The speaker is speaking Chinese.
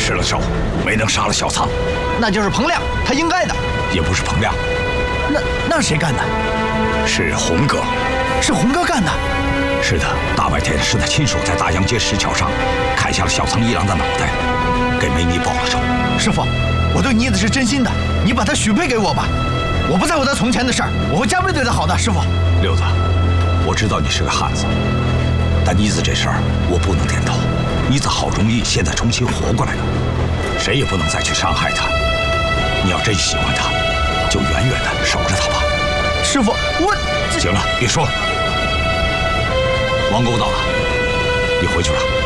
失了手，没能杀了小仓。 那就是彭亮，他应该的。 也不是彭亮， 那是谁干的？ 是红哥。 是红哥干的。 是的，大白天是他亲手在大洋街石桥上砍下了小仓一郎的脑袋，给梅尼报了仇。 师傅，我对妮子是真心的，你把她许配给我吧。我不在乎她从前的事儿，我会加倍对她好的。师傅， 六子，我知道你是个汉子，但妮子这事儿我不能点头。妮子好容易现在重新活过来了，谁也不能再去伤害她。你要真喜欢她，就远远的守着她吧。 师傅， 行了，别说了。王沟到了，你回去吧。